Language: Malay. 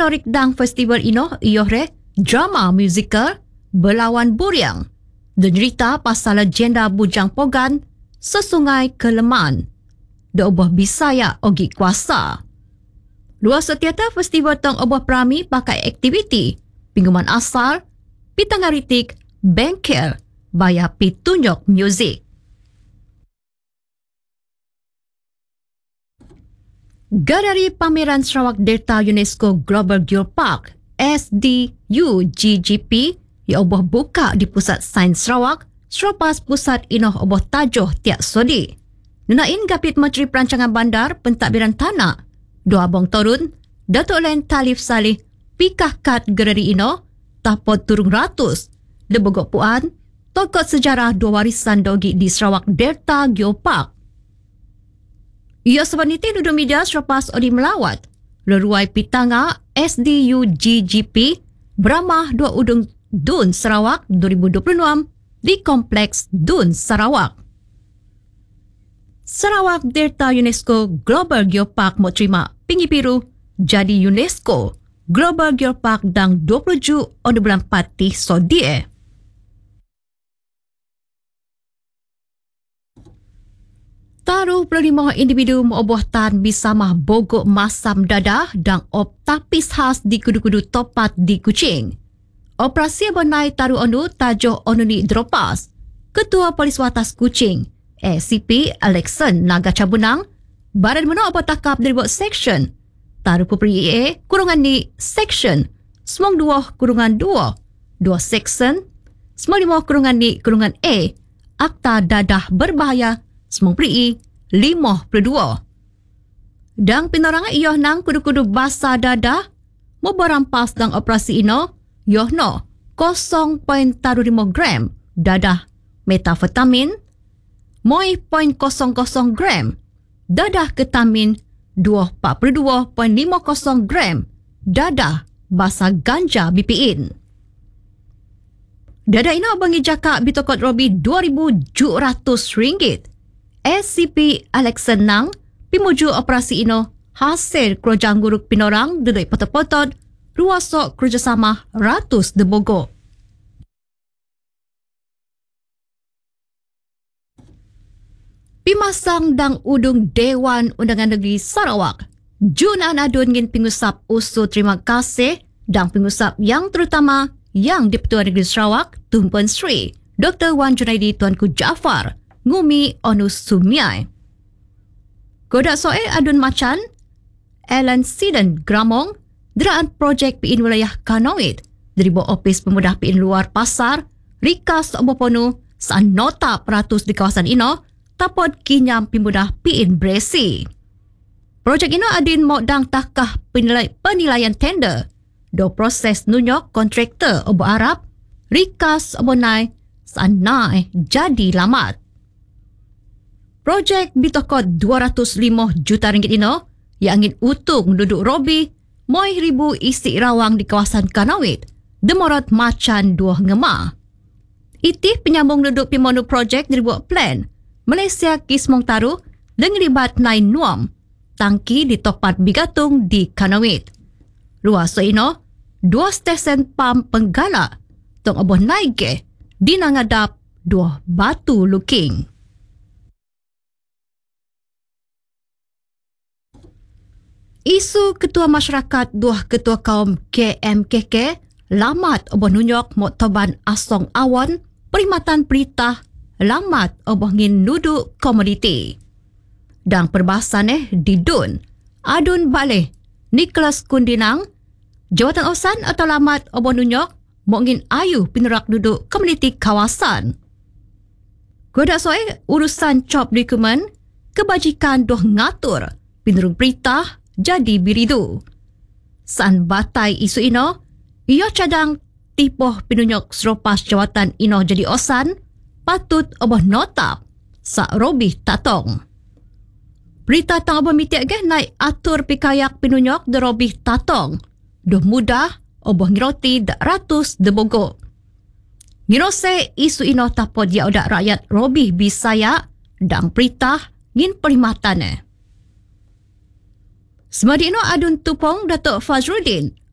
pinorik dang festival ino iyoh drama musical Berlawan Buriang. Dan cerita pasal legenda Bujang Pogan sesungai Keleman. Da obah Bisaya ogi kuasa. Luas setiata festival tong obah prami pakai aktiviti pinguman asal, pitangaritik, bengkel, baya pitunjuk muzik. Galeri Pameran Sarawak Delta UNESCO Global Geopark SDU-GGP yang obah buka di Pusat Sains Sarawak selepas pusat inoh obah tajuh tiak sodi. Nunain Gapit Menteri Perancangan Bandar Pentadbiran Tanah Dua Abang Torun Datuk Len Talif Salih pikah kad galeri ino tapot turung ratus lebogok puan tokot sejarah dua warisan dogi di Sarawak Delta Geopark. Ia sebaniti duduk media selepas odi melawat leruai pitanga SDU-GGP beramah dua udung Dun Sarawak 2026 di Kompleks Dun Sarawak. Sarawak Delta UNESCO Global Geopark mau terima pingi biru jadi UNESCO Global Geopark dang 27 on bulan Patih Sodie. Taruh 25 individu mengoboh tan bisamah bogok masam dadah dan op tapis khas di kudu-kudu topat di Kuching. Operasi benai taruh onu tajuh onuni dropas. Ketua Polis Watas Kuching, ACP Alexon Naga Cabunang, baran mena obat takap dari buat section. Taruh Puperi EA kurungan ni section. Semong 2 kurungan 2. 2 section. Semong 5 kurungan ni kurungan A. Akta dadah berbahaya. Semong Peri 52. Dan pinorangan iyoh nang kudu-kudu basa dadah. Mau berampas dang operasi ino. Yohno 0.05 gram dadah metafetamin, moi 0.00 gram dadah ketamin, 242.50 gram dadah basa ganja BPN. Dadah ini abangi jakak bitokot robi RM2,700. SCP Alexan Nang pimuju operasi ino hasil kerajaan guruk pinorang duduk potot-potot ruasok kerjasama ratus debogo. Pimasang dang udung Dewan Undangan Negeri Sarawak. Junan adun ngin pengusap usul terima kasih dan pengusap yang terutama yang di-Pertuan Negeri Sarawak Tumpuan Sri Dr. Wan Junaidi Tuanku Jaafar ngumi onus sumiai. Kodak soe adun macan Alan Siden Gramong deraan projek PIN wilayah Kanawit dari bawah Opis Pemudah PIN Luar Pasar Rikas Oboponu saan nota peratus di kawasan ino tapot kinyam Pemudah PIN Bresi. Projek ino adin mau dang takah penilaian tender do proses nunyok kontraktor Obo Arab Rikas Obonai saan naik jadi lamat. Projek bitokot 205 juta ringgit ino yang ingin utung duduk Robi moi ribu isi rawang di kawasan Kanawit, demorot macan 2 ngema. Itih penyambung duduk pimonu projek dibuat plan Malaysia Kismong Taru dengan libat nain nuam tangki di topat bigatung di Kanawit. Luas ino 2 stesen pam penggala tong oboh naige di nangadap 2 batu looking. Isu Ketua Masyarakat Dua Ketua Kaum KMKK lamat oboh nunyok moktoban asong awan perkhidmatan perintah lamat oboh ngin nuduk komoditi. Dan perbahasan di Dun adun baleh Nicholas Kundinang jawatan osan atau lamat oboh nunyok mok ngin ayu pinerak duduk komoditi kawasan. Godak soe urusan cop dokumen kebajikan doh ngatur pinurung perintah jadi biridu. Saan batai isu ino, ia cadang tipoh pinunyok seropas jawatan ino jadi osan, patut oboh nota sa robih tatong. Berita tang oboh mitiak naik atur pikayak pinunyok de robih tatong. Doh mudah oboh ngiroti dak ratus debogo. Ngirose isu ino tapod dia odak rakyat robih Bisaya dang perintah ngin perkhidmatan. Semadi ino adun tupong Datuk Fazruddin